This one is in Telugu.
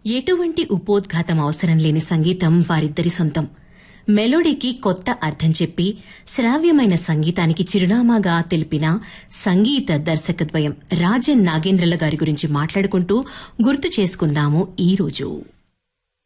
ఎటువంటి ఉపోద్ఘాతం అవసరం లేని సంగీతం వారిద్దరి సొంతం. మెలోడీకి కొత్త అర్థం చెప్పి శ్రావ్యమైన సంగీతానికి చిరునామాగా తెలిపిన సంగీత దర్శకద్వయం రాజన్ నాగేంద్రల గారి గురించి మాట్లాడుకుంటూ గుర్తు చేసుకుందాము ఈ రోజు.